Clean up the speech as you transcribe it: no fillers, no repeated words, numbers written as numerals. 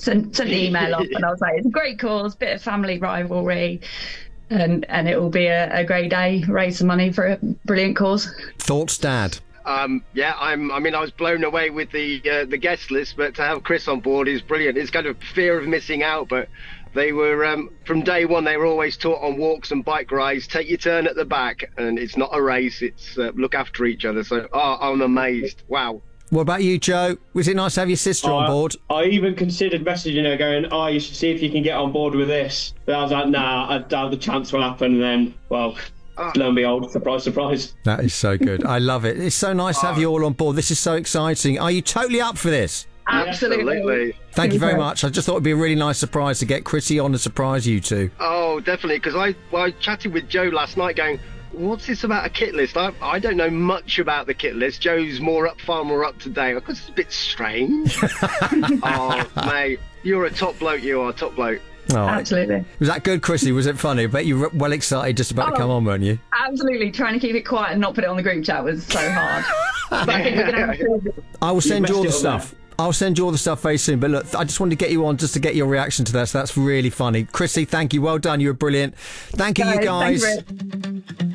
sent the email off, and I was like, it's a great cause, bit of family rivalry, and it will be a great day, raise some money for a brilliant cause. Thoughts, Dad? Yeah, I was blown away with the guest list, but to have Chris on board is brilliant. It's kind of fear of missing out, but they were from day one. They were always taught on walks and bike rides. Take your turn at the back, and it's not a race. It's look after each other. So, I'm amazed. Wow. What about you, Joe? Was it nice to have your sister on board? I even considered messaging her, going, you should see if you can get on board with this. But I was like, nah, I doubt the chance will happen. And then, well, lo and behold, surprise, surprise. That is so good. I love it. It's so nice to have you all on board. This is so exciting. Are you totally up for this? Absolutely. Thank you very much. I just thought it'd be a really nice surprise to get Chrissy on and surprise you two. Oh, definitely, because I chatted with Joe last night going, what's this about a kit list? I don't know much about the kit list. Joe's far more up to date. Because it's a bit strange. Oh, mate, you're a top bloke, you are, top bloke. Oh, absolutely. Was that good, Chrissy? Was it funny? I bet you were well excited just about to come on, weren't you? Absolutely. Trying to keep it quiet and not put it on the group chat was so hard. But I think we're going to have to... I will send you all the stuff. I'll send you all the stuff very soon. But look, I just wanted to get you on just to get your reaction to that. So that's really funny. Chrissy, thank you. Well done. You were brilliant. Thank you, you guys.